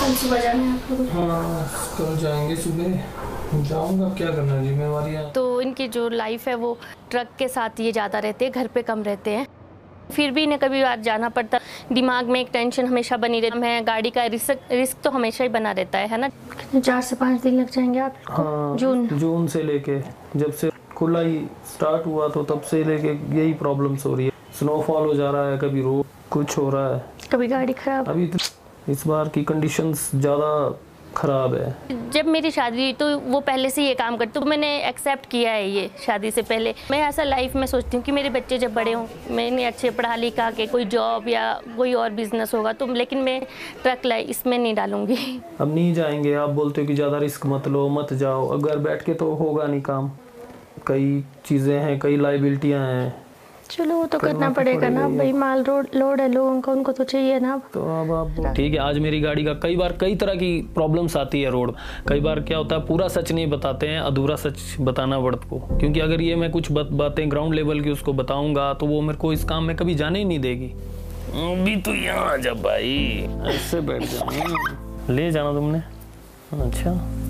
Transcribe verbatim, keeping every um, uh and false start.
कल सुबह जाना है आपको? हाँ कल जाएंगे सुबह, जाऊंगा, क्या करना, जिम्मेवारियाँ। तो इनकी जो लाइफ है वो ट्रक के साथ ये ज़्यादा रहते हैं, घर पे कम रहते हैं। फिर भी इन्हें कभी बार जाना पड़ता, दिमाग में एक टेंशन हमेशा बनी रहती है, गाड़ी का रिस्क रिस्क तो हमेशा ही बना रहता है है ना। चार से पाँच दिन लग जाएंगे आपको? हाँ, जून जून से लेके जब से खुला ही स्टार्ट हुआ तो तब से लेके यही प्रॉब्लम्स हो रही है। स्नोफॉल हो जा रहा है, कभी रोड कुछ हो रहा है, कभी गाड़ी खराब। अभी तो इस बार की कंडीशंस ज़्यादा खराब है। जब मेरी शादी हुई तो वो पहले से ये काम करते, तो मैंने एक्सेप्ट किया है ये शादी से पहले। मैं ऐसा लाइफ में सोचती हूँ कि मेरे बच्चे जब बड़े हों, मैंने अच्छे पढ़ा लिखा के कोई जॉब या कोई और बिजनेस होगा तो, लेकिन मैं ट्रक लाई इसमें नहीं डालूंगी। अब नहीं जाएंगे, आप बोलते हो कि ज़्यादा रिस्क मत लो, मत जाओ, अगर बैठ के तो होगा नहीं काम, कई चीज़ें हैं, कई लाइबिलिटियाँ हैं। चलो वो तो करना पड़ेगा ना भाई, माल रोड लोड है लोगों का, उनको तो चाहिए ना। तो अब आप ठीक है, आज मेरी गाड़ी का कई बार कई तरह की प्रॉब्लम्स आती है रोड। कई बार क्या होता है, पूरा सच नहीं बताते हैं, अधूरा सच बताना पड़ता को, क्योंकि अगर ये मैं कुछ बातें ग्राउंड लेवल की उसको बताऊंगा तो वो मेरे को इस काम में कभी जाने ही नहीं देगी। अभी तो यहाँ आ जा भाई, ऐसे बैठ जा, ले जाना तुमने। अच्छा